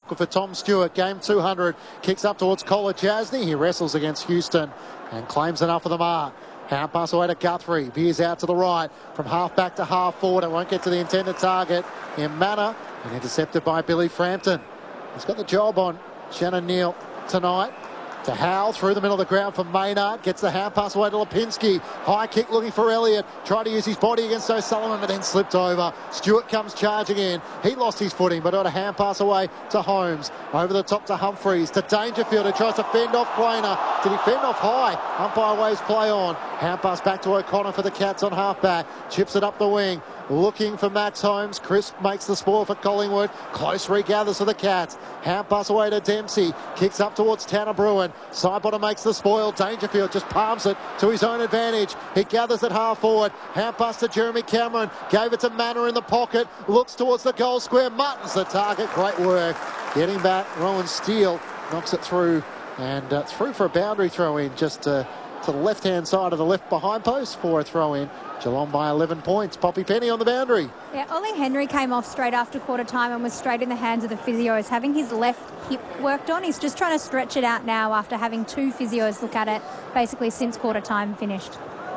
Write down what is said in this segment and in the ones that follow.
tackle for Tom Stewart. Game 200. Kicks up towards Kolajasny. He wrestles against Houston and claims enough of the mark. Hand pass away to Guthrie. Veers out to the right. From half back to half forward. It won't get to the intended target. In manner. And intercepted by Billy Frampton. He's got the job on Shannon Neal tonight. To Howell through the middle of the ground for Maynard. Gets the hand pass away to Lipinski. High kick looking for Elliott. Tried to use his body against O'Sullivan, but then slipped over. Stewart comes charging in. He lost his footing, but got a hand pass away to Holmes. Over the top to Humphreys. To Dangerfield, who tries to fend off Quainer. Did he fend off high? Umpire waves play on. Hand pass back to O'Connor for the Cats on halfback. Chips it up the wing. Looking for Max Holmes. Crisp makes the spoil for Collingwood. Close regathers for the Cats. Hand pass away to Dempsey. Kicks up towards Tanner Bruin. Sidebottom makes the spoil. Dangerfield just palms it to his own advantage. He gathers it half forward. Hand pass to Jeremy Cameron. Gave it to Manor in the pocket. Looks towards the goal square. Martin's the target. Great work. Getting back. Rowan Steele knocks it through. And through for a boundary throw in. Just to the left-hand side of the left behind post for a throw in. Geelong by 11 points. Poppy Penny on the boundary. Yeah, Ollie Henry came off straight after quarter time and was straight in the hands of the physios, having his left hip worked on. He's just trying to stretch it out now after having 2 physios look at it basically since quarter time finished.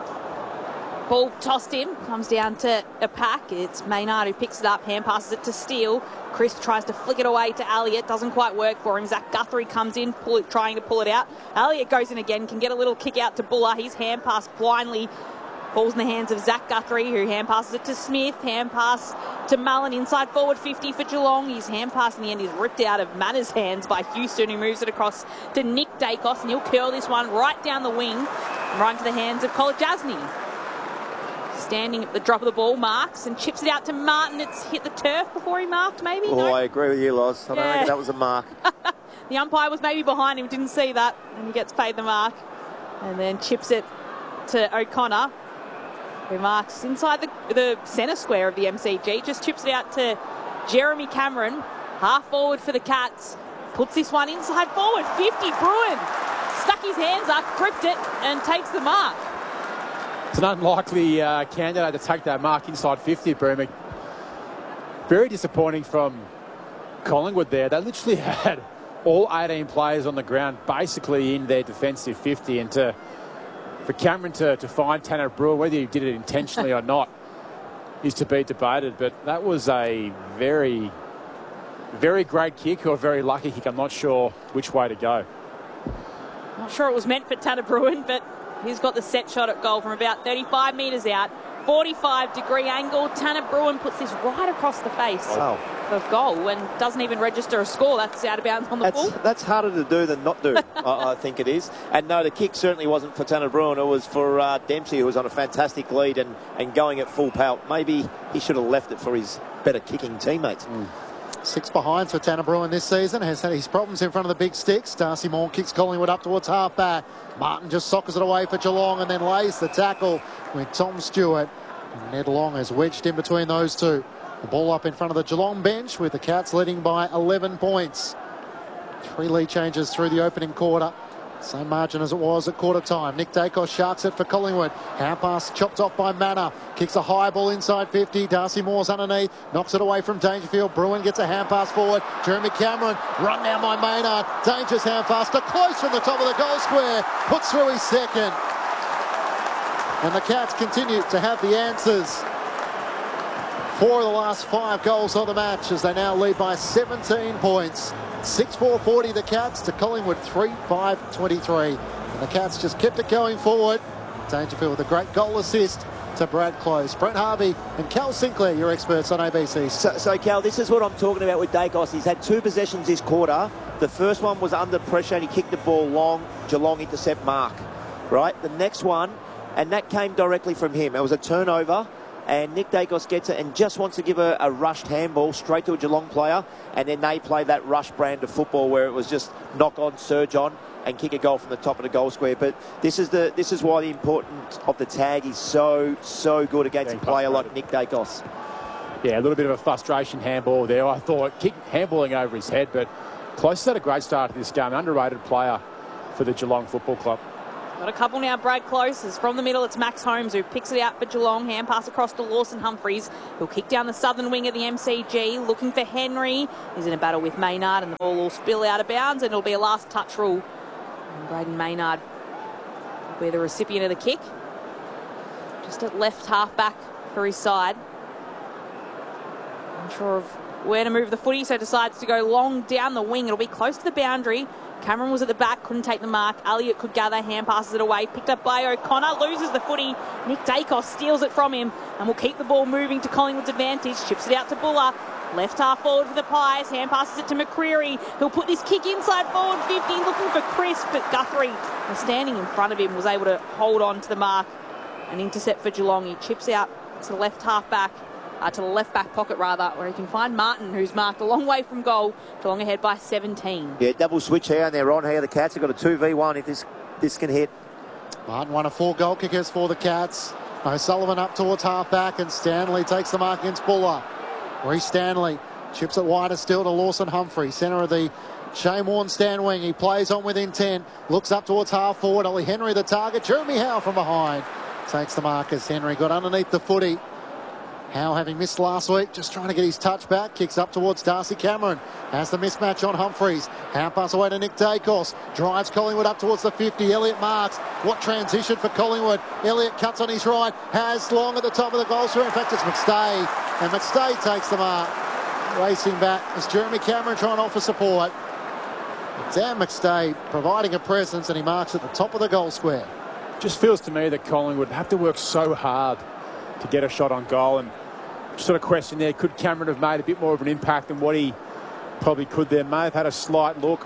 Ball tossed in, comes down to a pack. It's Maynard who picks it up, hand passes it to Steele. Chris tries to flick it away to Elliott, doesn't quite work for him. Zach Guthrie comes in, trying to pull it out. Elliott goes in again, can get a little kick out to Buller. His hand pass blindly falls in the hands of Zach Guthrie, who hand passes it to Smith. Hand pass to Mullen, inside forward 50 for Geelong. His hand pass in the end is ripped out of Mannor's hands by Houston, who moves it across to Nick Dacos, and he'll curl this one right down the wing, right into the hands of Kolajasny. Standing at the drop of the ball, marks and chips it out to Martin. It's hit the turf before he marked, maybe? Oh, no? I agree with you, Loz. I don't reckon that was a mark. The umpire was maybe behind him, didn't see that, and he gets paid the mark. And then chips it to O'Connor, who marks inside the centre square of the MCG. Just chips it out to Jeremy Cameron, half forward for the Cats. Puts this one inside forward, 50, Bruin. Stuck his hands up, gripped it, and takes the mark. It's an unlikely candidate to take that mark inside 50, Bruin. Very disappointing from Collingwood there. They literally had all 18 players on the ground basically in their defensive 50, and for Cameron to find Tanner Bruin, whether he did it intentionally or not, is to be debated. But that was a very, very great kick, or a very lucky kick. I'm not sure which way to go. Not sure it was meant for Tanner Bruin, but he's got the set shot at goal from about 35 metres out. 45-degree angle. Tanner Bruin puts this right across the face of goal and doesn't even register a score. That's out of bounds on the ball. That's harder to do than not do, I think it is. And no, the kick certainly wasn't for Tanner Bruin. It was for Dempsey, who was on a fantastic lead and going at full pelt. Maybe he should have left it for his better kicking teammates. 6 behinds for Tanner Bruin this season. Has had his problems in front of the big sticks. Darcy Moore kicks Collingwood up towards half-back. Martin just sockers it away for Geelong and then lays the tackle with Tom Stewart. And Ned Long has wedged in between those two. The ball up in front of the Geelong bench with the Cats leading by 11 points. 3 lead changes through the opening quarter. Same margin as it was at quarter time. Nick Dacos sharks it for Collingwood. Hand pass chopped off by Manor. Kicks a high ball inside 50. Darcy Moore's underneath. Knocks it away from Dangerfield. Bruin gets a hand pass forward. Jeremy Cameron run down by Maynard. Dangerous hand pass to close from the top of the goal square. Puts through his second. And the Cats continue to have the answers. 4 of the last 5 goals of the match as they now lead by 17 points. 6-4-40 the Cats to Collingwood 3-5-23. And the Cats just kept it going forward. Dangerfield with a great goal assist to Brad Close. Brent Harvey and Cal Sinclair, your experts on ABC. So Cal, this is what I'm talking about with Dacos. He's had 2 possessions this quarter. The first one was under pressure and he kicked the ball long. Geelong intercept mark. Right? The next one, and that came directly from him. It was a turnover. And Nick Dacos gets it and just wants to give a rushed handball straight to a Geelong player, and then they play that rush brand of football where it was just knock on, surge on, and kick a goal from the top of the goal square. But this is why the importance of the tag is so good against a player like Nick Dacos. Yeah, a little bit of a frustration handball there. I thought handballing over his head, but Close had a great start to this game. Underrated player for the Geelong Football Club. Got a couple now, Brad Close. As from the middle, it's Max Holmes who picks it out for Geelong. Hand pass across to Lawson Humphries. He'll kick down the southern wing of the MCG, looking for Henry. He's in a battle with Maynard, and the ball will spill out of bounds, and it'll be a last touch rule. And Braden Maynard will be the recipient of the kick. Just at left half back for his side. Unsure of where to move the footy, so decides to go long down the wing. It'll be close to the boundary. Cameron was at the back, couldn't take the mark. Elliott could gather, hand passes it away. Picked up by O'Connor, loses the footy. Nick Dacos steals it from him and will keep the ball moving to Collingwood's advantage. Chips it out to Buller. Left half forward for the Pies. Hand passes it to McCreary. He'll put this kick inside forward 50, looking for Chris, but Guthrie, standing in front of him, was able to hold on to the mark and intercept for Geelong. He chips out to the left half back. To the left back pocket, rather, where he can find Martin, who's marked a long way from goal. Geelong ahead by 17. Yeah, double switch here, and they're on here. The Cats have got a 2v1 if this can hit. Martin, one of 4 goal kickers for the Cats. O'Sullivan up towards half back, and Stanley takes the mark against Buller. Reece Stanley chips it wider still to Lawson Humphrey, centre of the Shane Warne stand wing. He plays on with intent, looks up towards half forward. Ollie Henry the target. Jeremy Howe from behind takes the mark as Henry got underneath the footy. Howe, having missed last week, just trying to get his touch back. Kicks up towards Darcy Cameron. Has the mismatch on Humphries. Hand pass away to Nick Dacos. Drives Collingwood up towards the 50. Elliott marks. What transition for Collingwood. Elliott cuts on his right. Has Long at the top of the goal square. In fact, it's McStay. And McStay takes the mark. Racing back as Jeremy Cameron trying to offer support. Dan McStay providing a presence, and he marks at the top of the goal square. Just feels to me that Collingwood have to work so hard to get a shot on goal, and sort of question there, could Cameron have made a bit more of an impact than what he probably could there? May have had a slight look.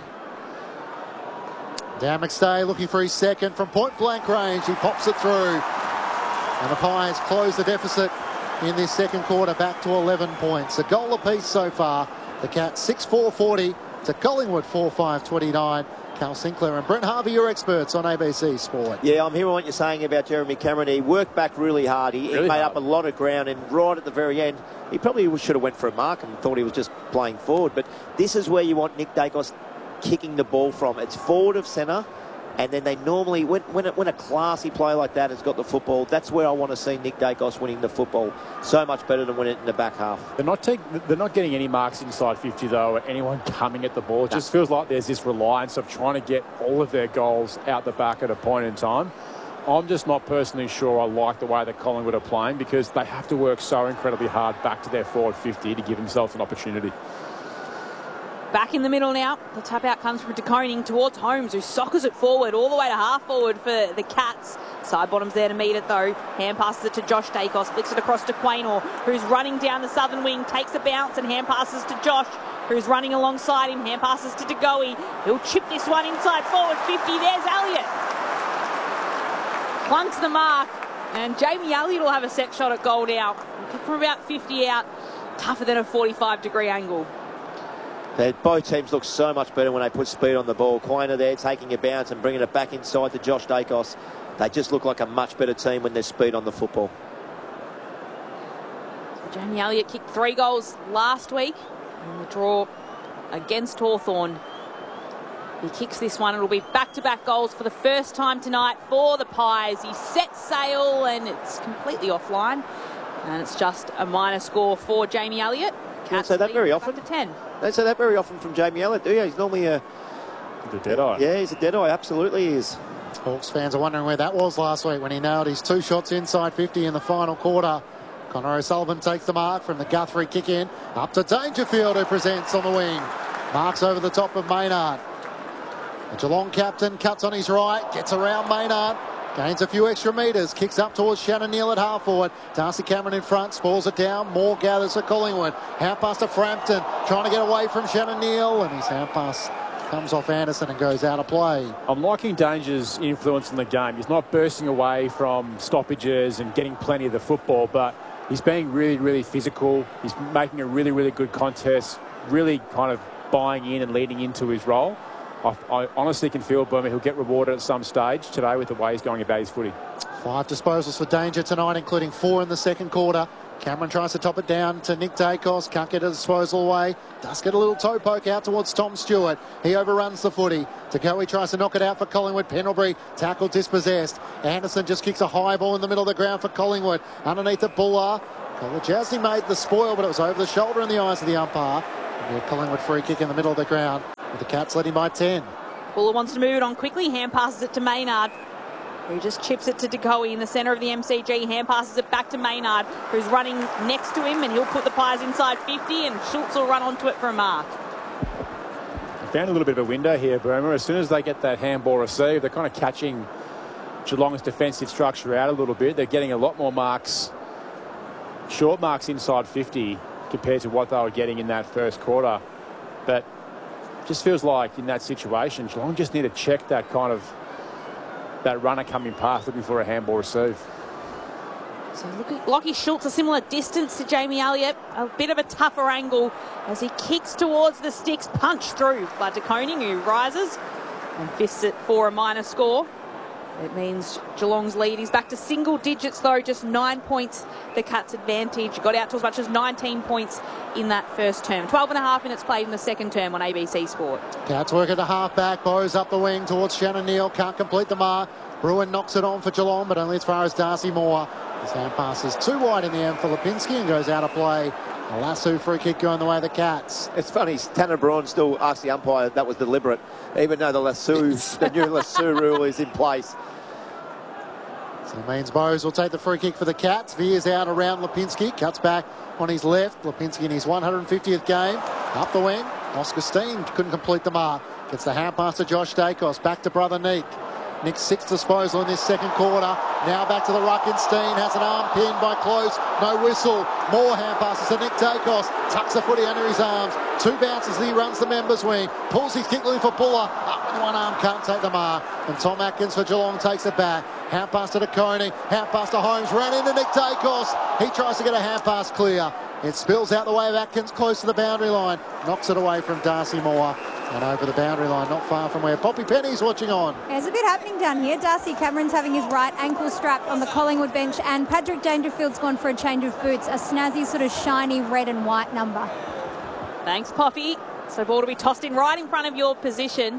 Dan McStay looking for his second from point blank range. He pops it through. And the Pies close the deficit in this second quarter back to 11 points. A goal apiece so far. The Cats 6-4-40 to Collingwood 4-5-29. Cal Sinclair and Brent Harvey, your experts on ABC Sport. Yeah, I'm hearing what you're saying about Jeremy Cameron. He worked back really hard. He made up a lot of ground, and right at the very end, he probably should have went for a mark and thought he was just playing forward. But this is where you want Nick Dacos kicking the ball from. It's forward of centre, and then they normally, when a classy player like that has got the football, that's where I want to see Nick Dacos winning the football. So much better than winning it in the back half. They're not getting any marks inside 50 though, at anyone coming at the ball. It just feels like there's this reliance of trying to get all of their goals out the back at a point in time. I'm just not personally sure I like the way that Collingwood are playing, because they have to work so incredibly hard back to their forward 50 to give themselves an opportunity. Back in the middle now. The tap out comes from De Koning towards Holmes, who soccers it forward all the way to half forward for the Cats. Side bottom's there to meet it though. Hand passes it to Josh Dacos, flicks it across to Quaynor, who's running down the southern wing, takes a bounce and hand passes to Josh, who's running alongside him. Hand passes to De Goey. He'll chip this one inside forward 50. There's Elliott. Clunks the mark, and Jamie Elliott will have a set shot at goal now. Kick from about 50 out, tougher than a 45-degree angle. Both teams look so much better when they put speed on the ball. Quaynor there taking a bounce and bringing it back inside to Josh Dacos. They just look like a much better team when there's speed on the football. So Jamie Elliott kicked 3 goals last week in the draw against Hawthorn. He kicks this one. It'll be back-to-back goals for the first time tonight for the Pies. He sets sail and it's completely offline. And it's just a minor score for Jamie Elliott. You don't say that very often. To 10. Don't say that very often from Jamie Elliott, do you? He's normally a dead-eye. Yeah, he's a dead-eye. Absolutely he is. Hawks fans are wondering where that was last week when he nailed his 2 shots inside 50 in the final quarter. Connor O'Sullivan takes the mark from the Guthrie kick in. Up to Dangerfield, who presents on the wing. Marks over the top of Maynard. The Geelong captain cuts on his right, gets around Maynard. Gains a few extra metres, kicks up towards Shannon Neal at half forward. Darcy Cameron in front, spoils it down. Moore gathers for Collingwood. Hand pass to Frampton, trying to get away from Shannon Neal, and his hand pass comes off Anderson and goes out of play. I'm liking Danger's influence in the game. He's not bursting away from stoppages and getting plenty of the football, but he's being really, really physical. He's making a really, really good contest, really kind of buying in and leading into his role. I honestly can feel Burma he'll get rewarded at some stage today with the way he's going about his footy. 5 disposals for Danger tonight, including 4 in the second quarter. Cameron tries to top it down to Nick Dacos. Can't get a disposal away. Does get a little toe poke out towards Tom Stewart. He overruns the footy. He tries to knock it out for Collingwood. Pendlebury tackled, dispossessed. Anderson just kicks a high ball in the middle of the ground for Collingwood. Underneath it, Buller. Jasny made the spoil, but it was over the shoulder in the eyes of the umpire. And a Collingwood free kick in the middle of the ground. With the Cats leading by 10. Buller wants to move it on quickly. Hand passes it to Maynard, who just chips it to DeCoey in the centre of the MCG. Hand passes it back to Maynard, who's running next to him, and he'll put the Pies inside 50, and Schultz will run onto it for a mark. Found a little bit of a window here, Burma. As soon as they get that handball received, they're kind of catching Geelong's defensive structure out a little bit. They're getting a lot more marks, short marks inside 50 compared to what they were getting in that first quarter. But just feels like in that situation, Geelong just need to check that kind of that runner coming past looking for a handball receive. So look at Lockie Schultz, a similar distance to Jamie Elliott. A bit of a tougher angle as he kicks towards the sticks, punched through by De Koning, who rises and fists it for a minor score. It means Geelong's lead is back to single digits, though, just 9 points the Cats' advantage. Got out to as much as 19 points in that first term. 12.5 minutes played in the second term on ABC Sport. Cats work at the half-back. Bowes up the wing towards Shannon Neal. Can't complete the mark. Bruin knocks it on for Geelong, but only as far as Darcy Moore. His hand passes too wide in the end for Lipinski and goes out of play. A lasso free kick going the way of the Cats. It's funny, Tanner Bruin still asks the umpire that was deliberate, even though the new lasso rule is in place. So it means Bowes will take the free kick for the Cats. Veers out around Lipinski. Cuts back on his left. Lipinski in his 150th game. Up the wing. Oscar Steen couldn't complete the mark. Gets the hand pass to Josh Dacos. Back to brother Nick. Nick's sixth disposal in this second quarter. Now back to the ruck, and Steen has an arm pinned by Close. No whistle. More hand passes to Nick Dacos. Tucks the footy under his arms. Two bounces as he runs the members' wing. Pulls his kick for Buller. Up with one arm, can't take the mark. And Tom Atkins for Geelong takes it back. Hand pass to De Koning. Hand pass to Holmes. Ran into Nick Dacos. He tries to get a hand pass clear. It spills out the way of Atkins, close to the boundary line. Knocks it away from Darcy Moore. And over the boundary line, not far from where Poppy Penny's watching on. There's a bit happening down here. Darcy Cameron's having his right ankle strapped on the Collingwood bench, and Patrick Dangerfield's gone for a change of boots, a snazzy sort of shiny red and white number. Thanks, Poppy. So ball to be tossed in right in front of your position.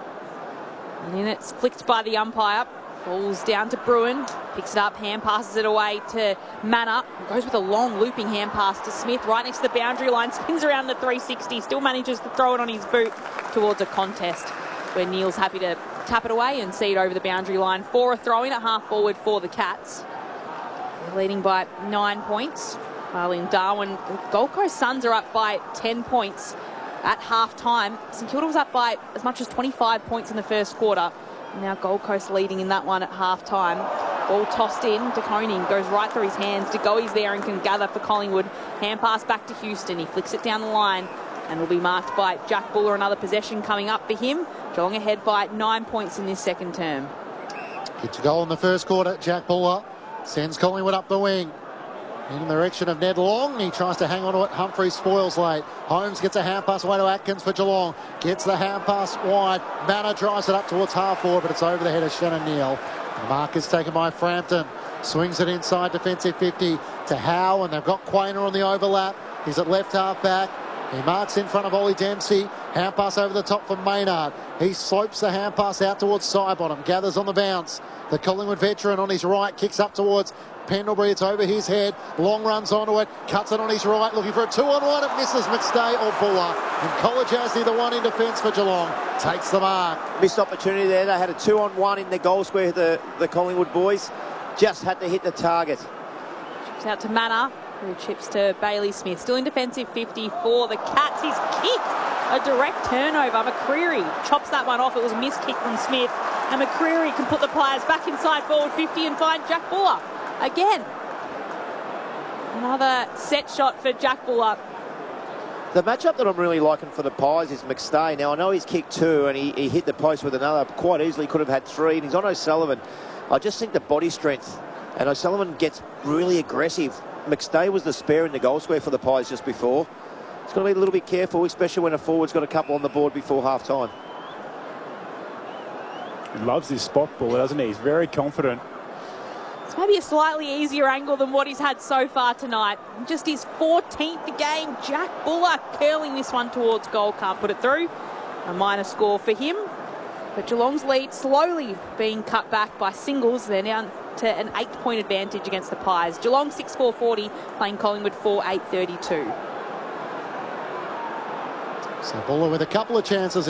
And then it's flicked by the umpire. Falls down to Bruin. Picks it up, hand passes it away to Manor. Goes with a long looping hand pass to Smith right next to the boundary line. Spins around the 360. Still manages to throw it on his boot towards a contest where Neil's happy to tap it away and see it over the boundary line for a throw-in at half forward for the Cats. They're leading by 9 points. While in Darwin, the Gold Coast Suns are up by 10 points at half-time. St Kilda was up by as much as 25 points in the first quarter. Now Gold Coast leading in that one at half-time. Ball tossed in. De Koning goes right through his hands. De Goey's there and can gather for Collingwood. Hand pass back to Houston. He flicks it down the line and will be marked by Jack Buller. Another possession coming up for him. Geelong ahead by 9 points in this second term. Gets a goal in the first quarter. Jack Buller sends Collingwood up the wing. In the direction of Ned Long. He tries to hang on to it. Humphrey spoils late. Holmes gets a hand pass away to Atkins for Geelong. Gets the hand pass wide. Manor drives it up towards half forward, but it's over the head of Shannon Neal. The mark is taken by Frampton. Swings it inside defensive 50 to Howe, and they've got Quainer on the overlap. He's at left half back. He marks in front of Ollie Dempsey. Hand pass over the top for Maynard. He slopes the hand pass out towards Sidebottom. Gathers on the bounce. The Collingwood veteran on his right kicks up towards Pendlebury. It's over his head. Long runs onto it. Cuts it on his right. Looking for a 2-on-1. It misses McStay or Buller. And Kolodjasny, the one in defence for Geelong, takes the mark. Missed opportunity there. They had a 2-on-1 in the goal square, the Collingwood boys. Just had to hit the target. Chips out to Manor, who chips to Bailey Smith. Still in defensive 50 for the Cats. His kick, a direct turnover. McCreery chops that one off. It was a missed kick from Smith. And McCreery can put the players back inside forward 50 and find Jack Buller. Again, another set shot for Jack Buller. The matchup that I'm really liking for the Pies is McStay. Now, I know he's kicked two and he hit the post with another. Quite easily could have had three, and he's on O'Sullivan. I just think the body strength, and O'Sullivan gets really aggressive. McStay was the spare in the goal square for the Pies just before. He's got to be a little bit careful, especially when a forward's got a couple on the board before half-time. He loves this spot ball, doesn't he? He's very confident It's maybe a slightly easier angle than what he's had so far tonight. Just his 14th game. Jack Buller curling this one towards goal. Can't put it through. A minor score for him. But Geelong's lead slowly being cut back by singles. They're down to an 8-point advantage against the Pies. Geelong 6-4-40, playing Collingwood 4-8-32. So Buller with a couple of chances